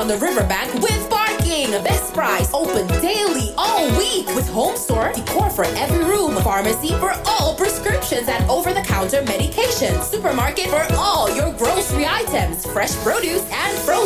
on the riverbank with parking. Best price, open daily, all week. With home store, decor for every room. Pharmacy for all prescriptions and over-the-counter medications. Supermarket for all your grocery items. Fresh produce and frozen